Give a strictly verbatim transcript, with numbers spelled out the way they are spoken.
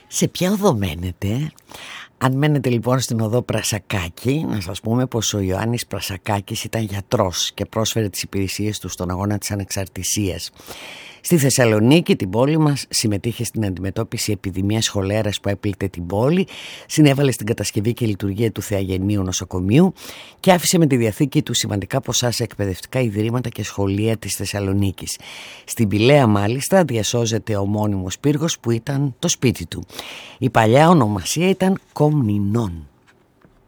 Σε ποια οδό μένετε? Αν μένετε λοιπόν στην οδό Πρασακάκη, να σας πούμε πως ο Ιωάννης Πρασακάκης ήταν γιατρός και πρόσφερε τις υπηρεσίες του στον αγώνα της ανεξαρτησίας. Στη Θεσσαλονίκη, την πόλη μας, συμμετείχε στην αντιμετώπιση επιδημίας χολέρας που έπληκτε την πόλη, συνέβαλε στην κατασκευή και λειτουργία του Θεαγενείου νοσοκομείου και άφησε με τη διαθήκη του σημαντικά ποσά σε εκπαιδευτικά ιδρύματα και σχολεία της Θεσσαλονίκης. Στην Πηλαία μάλιστα διασώζεται ο μόνιμος πύργος που ήταν το σπίτι του. Η παλιά ονομασία ήταν Κομνηνών.